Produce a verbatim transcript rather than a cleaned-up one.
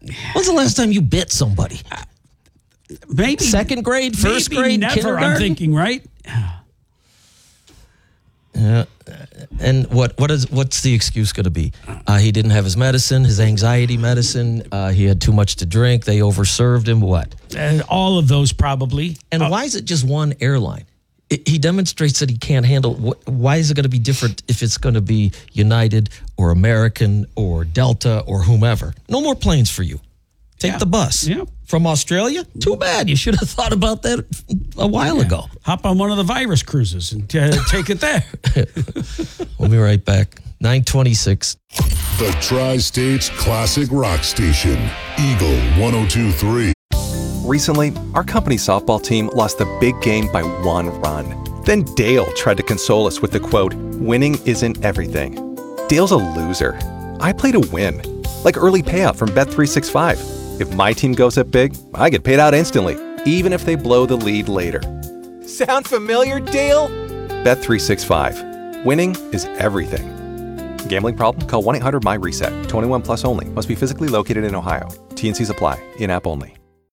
When's the last time you bit somebody? Maybe second grade, first maybe grade, never, kindergarten? I'm thinking, right? Yeah. And what what is what's the excuse going to be? Uh, he didn't have his medicine, his anxiety medicine. Uh, he had too much to drink. They overserved him. What? Uh, all of those probably. And uh, why is it just one airline? It, he demonstrates that he can't handle. Wh- why is it going to be different if it's going to be United or American or Delta or whomever? No more planes for you. Take yeah. the bus. Yeah. From Australia? Too bad. You should have thought about that a while yeah. ago. Hop on one of the virus cruises and uh, take it there. We'll be right back. nine twenty-six. The Tri-States Classic Rock Station. Eagle one oh two point three. Recently, our company softball team lost the big game by one run. Then Dale tried to console us with the quote, "Winning isn't everything." Dale's a loser. I play to win. Like early payout from Bet three sixty-five. If my team goes up big, I get paid out instantly, even if they blow the lead later. Sound familiar, Dale? Bet three sixty-five. Winning is everything. Gambling problem? Call one eight hundred M Y RESET. twenty-one plus only. Must be physically located in Ohio. T N Cs apply. In-app only.